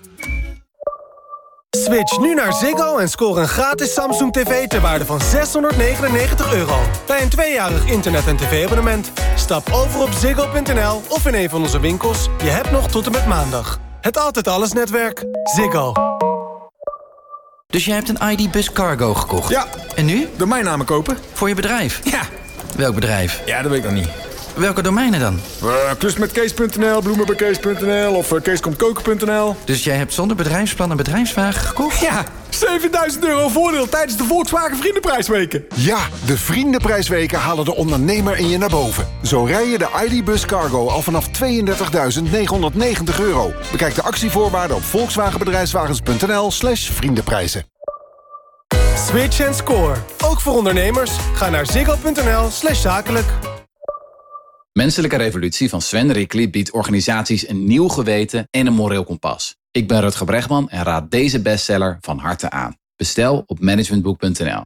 Switch nu naar Ziggo en score een gratis Samsung TV ter waarde van €699. Bij een 2-jarig internet- en tv-abonnement. Stap over op ziggo.nl of in een van onze winkels. Je hebt nog tot en met maandag. Het Altijd Alles netwerk. Ziggo. Dus jij hebt een ID Bus Cargo gekocht? Ja. En nu? Domeinnamen kopen. Voor je bedrijf? Ja. Welk bedrijf? Ja, dat weet ik nog niet. Welke domeinen dan? Klusmetkees.nl, bloemenbekees.nl of keeskomtkoken.nl. Dus jij hebt zonder bedrijfsplan een bedrijfswagen gekocht? Ja, €7.000 voordeel tijdens de Volkswagen Vriendenprijsweken. Ja, de Vriendenprijsweken halen de ondernemer in je naar boven. Zo rij je de ID Bus Cargo al vanaf €32.990. Bekijk de actievoorwaarden op volkswagenbedrijfswagens.nl/vriendenprijzen. Switch en score. Ook voor ondernemers. Ga naar ziggo.nl/zakelijk. Menselijke Revolutie van Sven Rickly biedt organisaties een nieuw geweten en een moreel kompas. Ik ben Rutger Bregman en raad deze bestseller van harte aan. Bestel op managementboek.nl.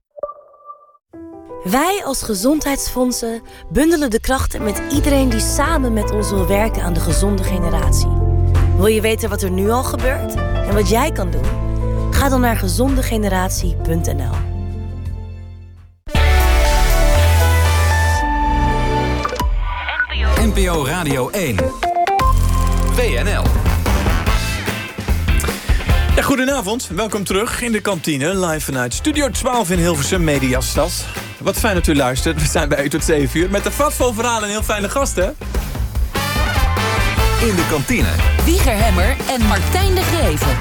Wij als gezondheidsfondsen bundelen de krachten met iedereen die samen met ons wil werken aan de gezonde generatie. Wil je weten wat er nu al gebeurt en wat jij kan doen? Ga dan naar gezondegeneratie.nl. NPO Radio 1. WNL. Ja, goedenavond, welkom terug in de kantine. Live vanuit Studio 12 in Hilversum, Mediastad. Wat fijn dat u luistert. We zijn bij u tot 7 uur. Met een vat vol verhalen en heel fijne gasten. In de kantine. Wieger Hemmer en Martijn de Greven.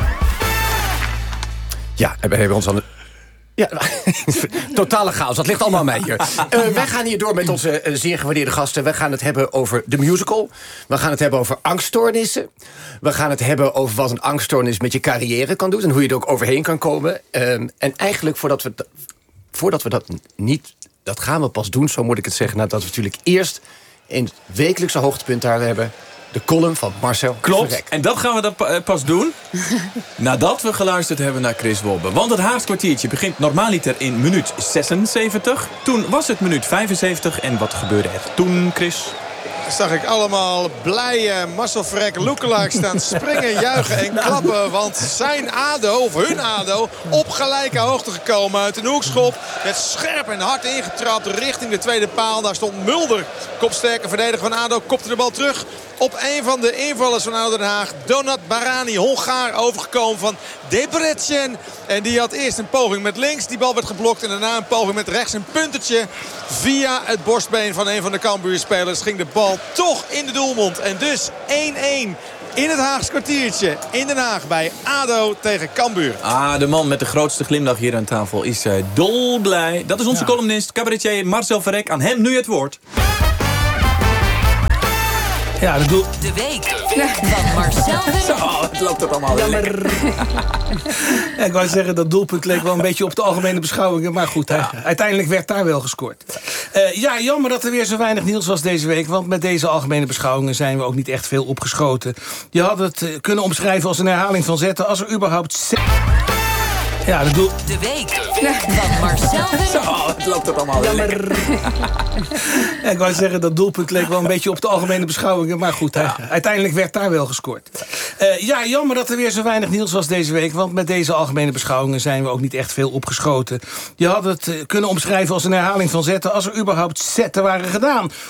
Ja, we hebben ons aan de... Ja, totale chaos. Dat ligt allemaal aan mij hier. Wij gaan hier door met onze zeer gewaardeerde gasten. We gaan het hebben over de musical. We gaan het hebben over angststoornissen. We gaan het hebben over wat een angststoornis met je carrière kan doen. En hoe je er ook overheen kan komen. En eigenlijk voordat we dat niet... Dat gaan we pas doen, zo moet ik het zeggen. Nadat we natuurlijk eerst een wekelijkse hoogtepunt daar hebben. De column van Marcel Klopt, Verrek. en dat gaan we dan pas doen nadat we geluisterd hebben naar Chris Wobbe. Want het Haags kwartiertje begint normaaliter in minuut 76. Toen was het minuut 75. En wat gebeurde er toen, Chris? Zag ik allemaal blije Marcel Verrek lookalikes staan springen, juichen en klappen. Want zijn ADO, of hun ADO, op gelijke hoogte gekomen uit een hoekschop. Werd scherp en hard ingetrapt richting de tweede paal. Daar stond Mulder, kopsterke verdediger van ADO, kopte de bal terug op een van de invallers van ADO Den Haag. Donat Barani, Hongaar, overgekomen van Debrecen. En die had eerst een poging met links. Die bal werd geblokt en daarna een poging met rechts. Een puntertje via het borstbeen van een van de Cambuurspelers. Ging de bal toch in de doelmond. En dus 1-1 in het Haags kwartiertje in Den Haag bij ADO tegen Cambuur. De man met de grootste glimlach hier aan tafel is dolblij. Dat is onze columnist, cabaretier Marcel Verrek. Aan hem nu het woord. Ja, dat doe... De week van Marcel Verrek. Zo, het loopt het allemaal lekker. Ja, ik wou zeggen, dat doelpunt leek wel een beetje op de algemene beschouwingen. Maar goed, uiteindelijk werd daar wel gescoord. Jammer dat er weer zo weinig nieuws was deze week. Want met deze algemene beschouwingen zijn we ook niet echt veel opgeschoten. Je had het kunnen omschrijven als een herhaling van zetten. Als er überhaupt... Ja, dat doe... De week van Marcel Verrek. Zo, het loopt het allemaal lekker. Ja, ik wou zeggen, dat doelpunt leek wel een beetje op de algemene beschouwingen. Maar goed, uiteindelijk werd daar wel gescoord. Jammer dat er weer zo weinig nieuws was deze week. Want met deze algemene beschouwingen zijn we ook niet echt veel opgeschoten. Je had het kunnen omschrijven als een herhaling van zetten. Als er überhaupt zetten waren gedaan.